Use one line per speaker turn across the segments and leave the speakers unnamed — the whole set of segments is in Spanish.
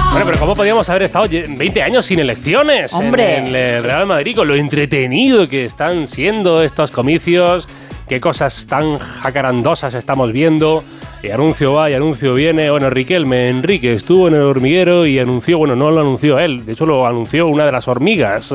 Bueno, pero ¿cómo podíamos haber estado 20 años sin elecciones?
¡Hombre!
En el Real Madrid, con lo entretenido que están siendo estos comicios, qué cosas tan jacarandosas estamos viendo. Y anuncio va y anuncio viene. Bueno, Enrique estuvo en el hormiguero y anunció, bueno, no lo anunció él, de hecho lo anunció una de las hormigas.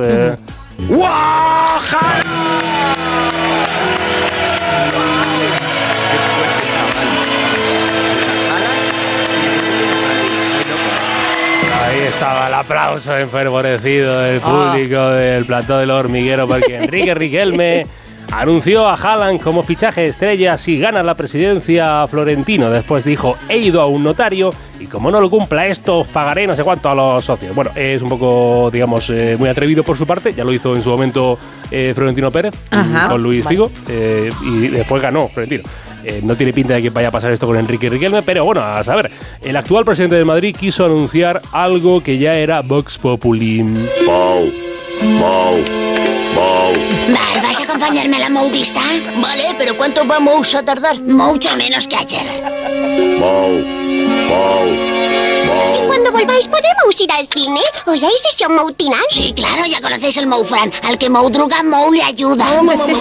Ahí estaba el aplauso enfervorecido del público del plató del hormiguero, porque Enrique Riquelme anunció a Haaland como fichaje estrella si gana la presidencia Florentino. Después dijo: he ido a un notario y como no lo cumpla esto, os pagaré no sé cuánto a los socios. Bueno, es un poco, digamos, muy atrevido por su parte. Ya lo hizo en su momento Florentino Pérez con Luis Figo, y después ganó Florentino. No tiene pinta de que vaya a pasar esto con Enrique Riquelme, pero bueno, a saber. El actual presidente del Madrid quiso anunciar algo que ya era Vox Populi.
Mou, Mou, Mou.
Val, ¿vas a acompañarme a la moudista? Vale, pero ¿cuánto vamos a tardar? Mucho menos que ayer.
Mou, Mou, Mou.
¿Y cuando volváis podemos ir al cine? ¿Os hay sesión moutinal? Sí, claro, ya conocéis el Moufran. Al que Mou druga, Mou le ayuda.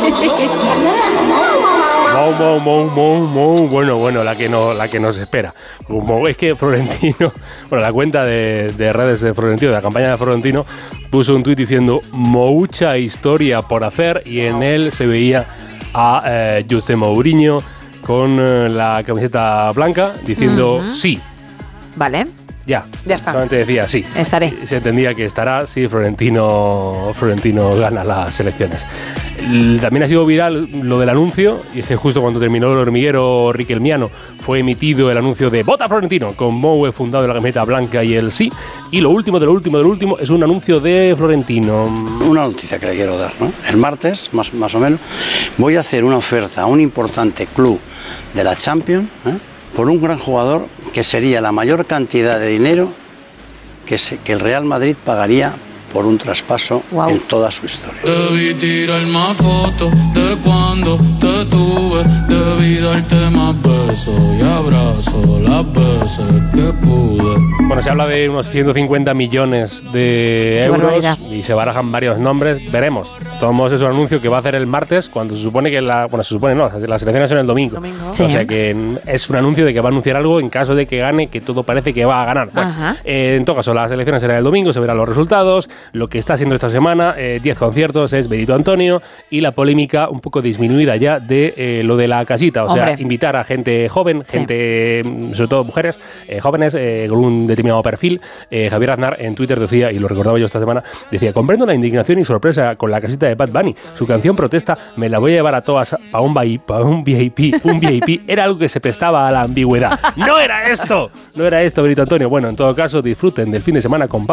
Bueno, la que nos espera. Como es que Florentino, bueno, la cuenta de redes de Florentino, de la campaña de Florentino, puso un tuit diciendo mucha historia por hacer, y en él se veía a José Mourinho con la camiseta blanca diciendo sí.
Vale.
Ya está. Solamente decía sí.
Estaré.
Se entendía que estará si Florentino gana las elecciones. También ha sido viral lo del anuncio, y es que justo cuando terminó el hormiguero riquelmiano fue emitido el anuncio de Vota Florentino, con Mou fundado en la camiseta blanca y el sí. Y lo último de lo último es un anuncio de Florentino.
Una noticia que le quiero dar, ¿no? El martes, más o menos, voy a hacer una oferta a un importante club de la Champions, por un gran jugador que sería la mayor cantidad de dinero que el Real Madrid pagaría por un traspaso en toda su historia.
Debí tirar más fotos de cuando te tuve, debí darte más besos y abrazos las veces que pude.
Bueno, se habla de unos 150 millones de euros y se barajan varios nombres. Veremos. Tomamos eso, un anuncio que va a hacer el martes, cuando se supone que las elecciones son el domingo.
Sí.
O sea que es un anuncio de que va a anunciar algo en caso de que gane, que todo parece que va a ganar. Bueno, en todo caso, las elecciones serán el domingo, se verán los resultados. Lo que está haciendo esta semana, 10 conciertos, es Benito Antonio, y la polémica un poco disminuida ya de lo de la casita. O sea, invitar a gente joven, gente, sobre todo mujeres jóvenes, con un determinado perfil. Javier Aznar en Twitter decía, y lo recordaba yo esta semana, decía: comprendo la indignación y sorpresa con la casita de Bad Bunny. Su canción protesta, me la voy a llevar a todas para un VIP. Un VIP era algo que se prestaba a la ambigüedad. ¡No era esto! No era esto, Benito Antonio. Bueno, en todo caso, disfruten del fin de semana con